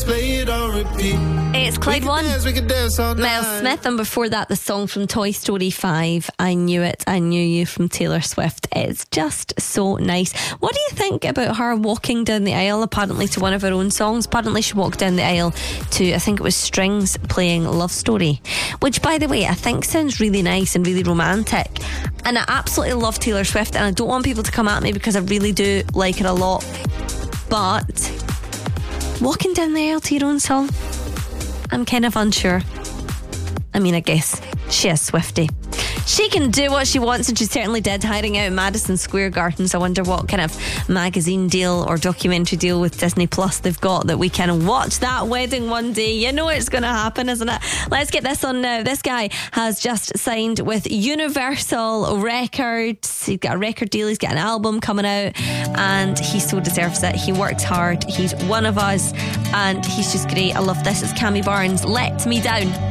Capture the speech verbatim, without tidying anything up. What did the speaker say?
let's play it on repeat. It's Clyde One, Dance, we can dance all night. Mel Smith, and before that the song from Toy Story five, I Knew It, I Knew You, from Taylor Swift. It's just so nice. What do you think about her walking down the aisle apparently to one of her own songs? Apparently she walked down the aisle to, I think it was Strings playing Love Story, which by the way I think sounds really nice and really romantic, and I absolutely love Taylor Swift, and I don't want people to come at me because I really do like her a lot, but walking down the aisle to your own song, I'm kind of unsure. I mean, I guess she is Swiftie. She can do what she wants, and she certainly did, hiding out in Madison Square Gardens. I wonder what kind of magazine deal or documentary deal with Disney Plus they've got that we can watch that wedding one day. You know it's going to happen, isn't it? Let's get this on now. This guy has just signed with Universal Records. He's got a record deal, he's got an album coming out, and he so deserves it. He works hard, he's one of us, and he's just great. I love this. It's Cammy Barnes, Let Me Down.